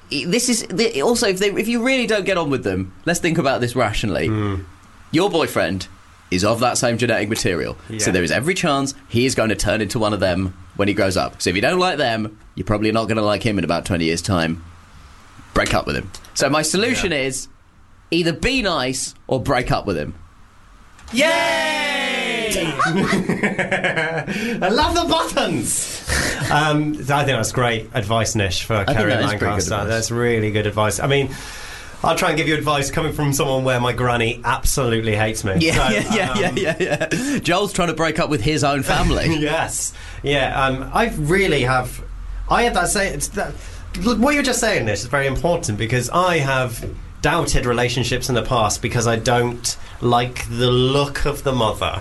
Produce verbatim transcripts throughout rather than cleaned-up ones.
this is also if they if you really don't get on with them, let's think about this rationally. Mm. Your boyfriend is of that same genetic material, yeah. so there is every chance he is going to turn into one of them when he grows up. So if you don't like them, you're probably not going to like him in about twenty years' time. Break up with him. So my solution yeah. is either be nice or break up with him. Yay! I love the buttons. Um, I think that's great advice, Nish, for Kerry Lancaster. That's really good advice. I mean, I'll try and give you advice coming from someone where my granny absolutely hates me. Yeah, so, yeah, yeah, um, yeah, yeah, yeah. Joel's trying to break up with his own family. Yes, yeah. Um, I really have. I have that say. It's that, what you're just saying, Nish, is very important because I have doubted relationships in the past because I don't like the look of the mother.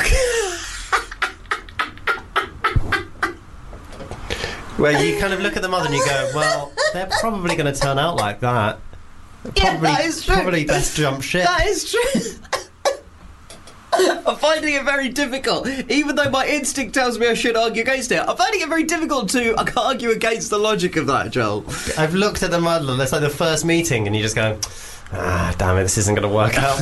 Where you kind of look at the mother and you go, well, they're probably going to turn out like that. Yeah, probably, that is true. Probably best jump ship. That is true. I'm finding it very difficult. Even though my instinct tells me I should argue against it, I'm finding it very difficult to argue against the logic of that, Joel. I've looked at the mother, it's like the first meeting, and you just go, ah, damn it, this isn't going to work out.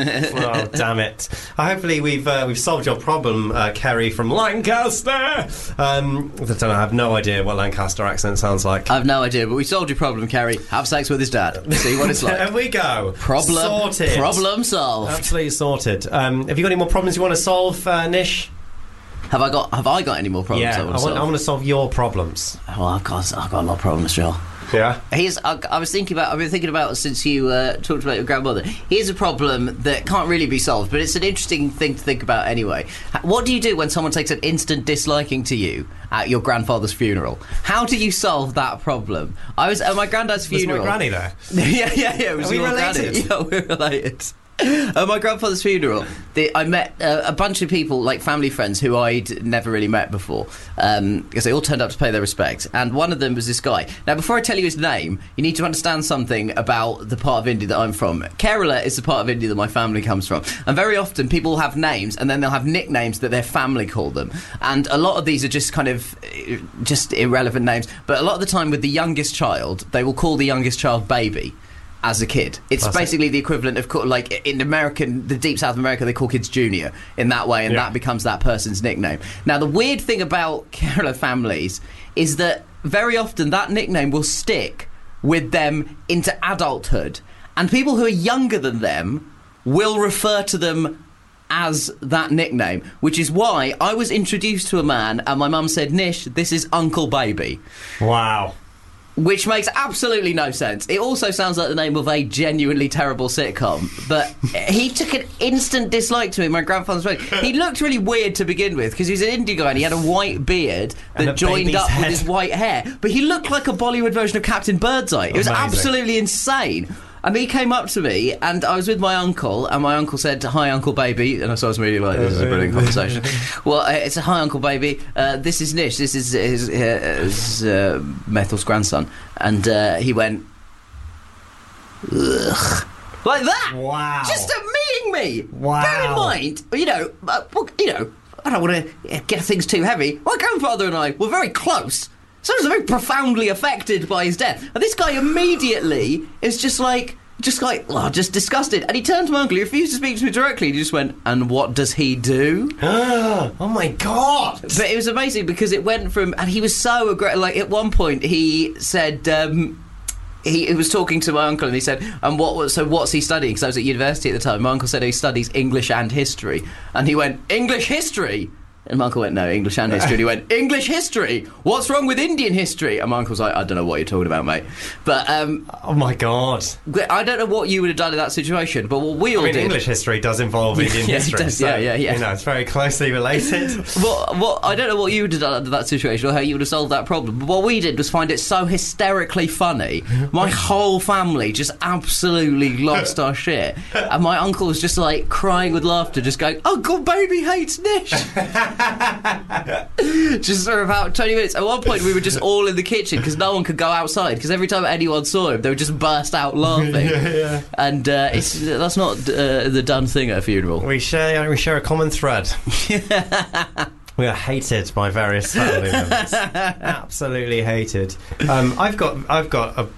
Oh, damn it. Uh, hopefully we've uh, we've solved your problem, uh, Kerry from Lancaster. Um, I don't know, I have no idea what Lancaster accent sounds like. I have no idea, but we solved your problem, Kerry. Have sex with his dad. See what it's like. There we go. Problem sorted. Problem solved. Absolutely sorted. Um, have you got any more problems you want to solve, uh, Nish? Have I got Have I got any more problems? Yeah, I want, I to want, I want to solve your problems. Well, I've got I've got a lot of problems, Joel. Yeah. Here's I, I was thinking about I've been thinking about since you uh, talked about your grandmother. Here's a problem that can't really be solved, but it's an interesting thing to think about anyway. What do you do when someone takes an instant disliking to you at your grandfather's funeral? How do you solve that problem? I was at my granddad's funeral. Was my granny there? yeah, yeah, yeah. It was Are we your related? Granny. Yeah, we're related. At my grandfather's funeral, the, I met uh, a bunch of people, like family friends, who I'd never really met before, um, because they all turned up to pay their respects. And one of them was this guy. Now, before I tell you his name, you need to understand something about the part of India that I'm from. Kerala is the part of India that my family comes from. And very often, people have names, and then they'll have nicknames that their family call them. And a lot of these are just kind of uh, just irrelevant names. But a lot of the time, with the youngest child, they will call the youngest child baby. As a kid, it's That's basically it. the equivalent of like in American, the deep South America, they call kids Junior in that way, and yeah. that becomes that person's nickname. Now, the weird thing about Kerala families is that very often that nickname will stick with them into adulthood, and people who are younger than them will refer to them as that nickname, which is why I was introduced to a man, and my mum said, "Nish, this is Uncle Baby." Wow. Which makes absolutely no sense. It also sounds like the name of a genuinely terrible sitcom. But he took an instant dislike to him, my grandfather's wedding. He looked really weird to begin with, because he's an Indian guy and he had a white beard that joined up head. with his white hair. But he looked like a Bollywood version of Captain Birdseye. It was Amazing. absolutely insane. And he came up to me, and I was with my uncle, and my uncle said, "Hi, Uncle Baby," and so I was really like, "This is a brilliant conversation." Well, uh, it's a "Hi, Uncle Baby. Uh, this is Nish. This is his, his uh, Methel's grandson," and uh, he went, "Ugh," like that. Wow! Just admitting me. Wow! Bear in mind, you know, uh, you know, I don't want to get things too heavy. My grandfather and I were very close. So I was very profoundly affected by his death. And this guy immediately is just like, just like, oh, just disgusted. And he turned to my uncle, he refused to speak to me directly. He just went, "And what does he do?" Oh my God! But it was amazing because it went from, and he was so aggressive. Like at one point he said, um, he, he was talking to my uncle and he said, "And what was, so what's he studying?" Because I was at university at the time. My uncle said he studies English and history. And he went, "English history?" And my uncle went, "No, English and history." And he went, "English history? What's wrong with Indian history?" And my uncle was like, "I don't know what you're talking about, mate." But um, oh my God, I don't know what you would have done in that situation. But what we all I mean, did. English history does involve Indian yeah, history. Does, so, yeah, yeah, yeah. You know, it's very closely related. What, what, I don't know what you would have done under that situation or how you would have solved that problem. But what we did was find it so hysterically funny. My whole family just absolutely lost our shit, and my uncle was just like crying with laughter, just going, "Uncle Baby hates Nish." Just for about twenty minutes. At one point we were just all in the kitchen because no one could go outside, because every time anyone saw him they would just burst out laughing. yeah, yeah. And uh, it's, that's not uh, the done thing at a funeral. We share, we share a common thread. We are hated by various family members. Absolutely hated. Um, I've got I've got a